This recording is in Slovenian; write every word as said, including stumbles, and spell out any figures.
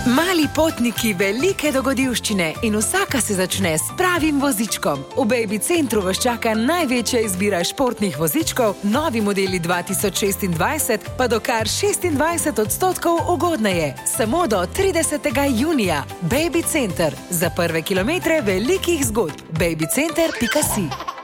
Mali potniki, velike dogodivščine in vsaka se začne s pravim vozičkom. V Baby Centru vas čaka največja izbira športnih vozičkov, novi modeli dva tisoč šestindvajset pa do kar šestindvajset odstotkov ugodneje. Samo do tridesetega junija. Baby Center. Za prve kilometre velikih zgodb. baby center pika si